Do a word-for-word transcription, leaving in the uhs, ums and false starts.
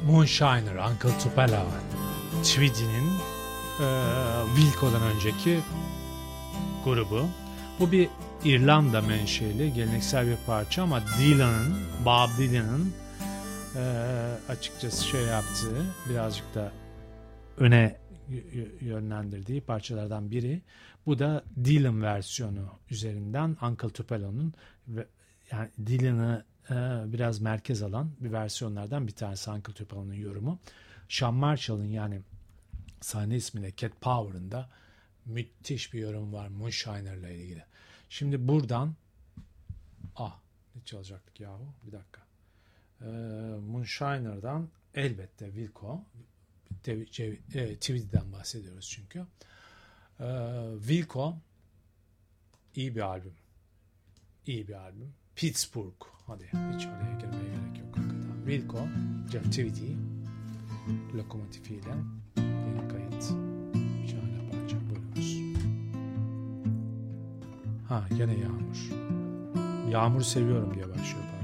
Moonshiner, Uncle Tupelo, Tweedy'nin e, Wilco'dan önceki grubu. Bu bir İrlanda menşeli geleneksel bir parça ama Dylan'ın, Bob Dylan'ın e, açıkçası şey yaptığı, birazcık da öne yönlendirdiği parçalardan biri. Bu da Dylan versiyonu üzerinden Uncle Tupelo'nun, yani Dylan'ı e, biraz merkez alan bir versiyonlardan bir tanesi Uncle Tupelo'nun yorumu. Sean Marshall'ın, yani sahne ismiyle Cat Power'ın da müthiş bir yorum var Moonshiner'la ilgili. Şimdi buradan ah ne çalacaktık yahu, bir dakika. Ee, Moonshiner'dan elbette Wilco, Tweedy'den bahsediyoruz çünkü. Ee, Wilco iyi bir albüm. İyi bir albüm. Pittsburgh. Hadi hiç oraya girmeye gerek yok hakikaten. Wilco, Tweedy lokomotifiyle yeni kayıt. Şahane parça. Buyurunuz. Ha gene Yağmur. Yağmur seviyorum diye başlıyor.